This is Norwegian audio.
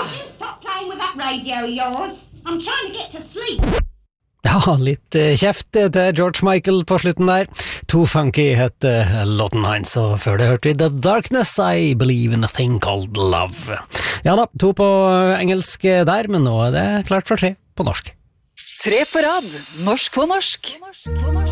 Stop playing with that radio of yours. I'm trying to get to sleep. Ja, litt kjeft til George Michael på slutten der. Too Funky het låten hans, og før det hørte vi The Darkness, I Believe in a Thing Called Love. Ja da, 2 på engelsk der, men nå er det klart for 3 på norsk. 3 på rad, norsk på norsk.